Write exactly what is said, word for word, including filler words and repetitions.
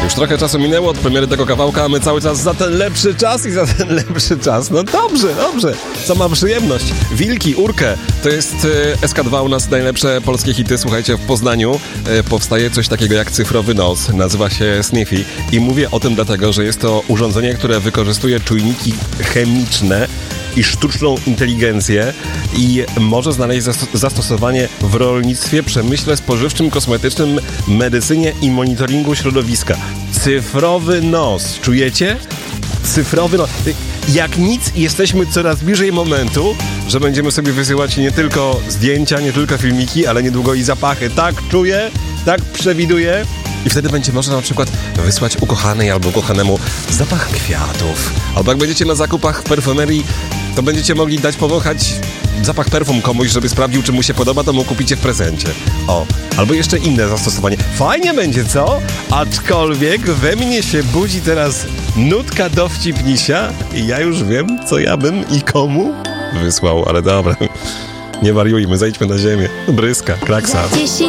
Już trochę czasu minęło od premiery tego kawałka, a my cały czas za ten lepszy czas i za ten lepszy czas. No dobrze, dobrze. Sama przyjemność. Wilki, Urkę. To jest e, S K dwa u nas najlepsze polskie hity. Słuchajcie, w Poznaniu e, powstaje coś takiego jak cyfrowy nos. Nazywa się Sniffy. I mówię o tym dlatego, że jest to urządzenie, które wykorzystuje czujniki chemiczne i sztuczną inteligencję i może znaleźć zastosowanie w rolnictwie, przemyśle spożywczym, kosmetycznym, medycynie i monitoringu środowiska. Cyfrowy nos. Czujecie? Cyfrowy nos. Jak nic, jesteśmy coraz bliżej momentu, że będziemy sobie wysyłać nie tylko zdjęcia, nie tylko filmiki, ale niedługo i zapachy. Tak czuję, tak przewiduję. I wtedy będzie można na przykład wysłać ukochanej albo ukochanemu zapach kwiatów. Albo jak będziecie na zakupach w perfumerii, to będziecie mogli dać powąchać zapach perfum komuś, żeby sprawdził, czy mu się podoba, to mu kupicie w prezencie. O, albo jeszcze inne zastosowanie. Fajnie będzie, co? Aczkolwiek we mnie się budzi teraz nutka dowcipnisia i ja już wiem, co ja bym i komu wysłał, ale dobra. Nie wariujmy, zejdźmy na ziemię. Bryska, kraksa.